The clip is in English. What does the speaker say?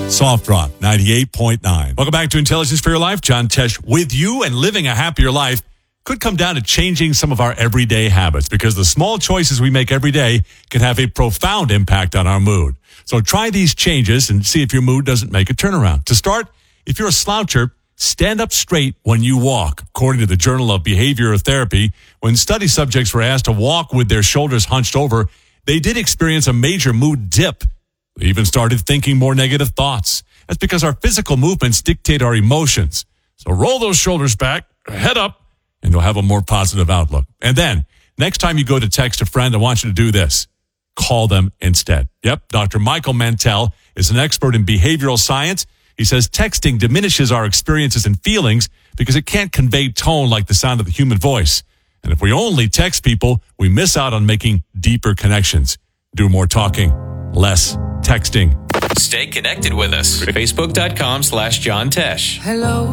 Soft Rock 98.9. Welcome back to Intelligence for Your Life. John Tesh with you, and living a happier life could come down to changing some of our everyday habits, because the small choices we make every day can have a profound impact on our mood. So try these changes and see if your mood doesn't make a turnaround. To start, if you're a sloucher, stand up straight when you walk. According to the Journal of Behavioral Therapy, when study subjects were asked to walk with their shoulders hunched over, they did experience a major mood dip. They even started thinking more negative thoughts. That's because our physical movements dictate our emotions. So roll those shoulders back, head up, and you'll have a more positive outlook. And then, next time you go to text a friend, I want you to do this. Call them instead. Yep, Dr. Michael Mantell is an expert in behavioral science. He says texting diminishes our experiences and feelings because it can't convey tone like the sound of the human voice. And if we only text people, we miss out on making deeper connections. Do more talking, less texting. Stay connected with us. Facebook.com/John Tesh. Hello.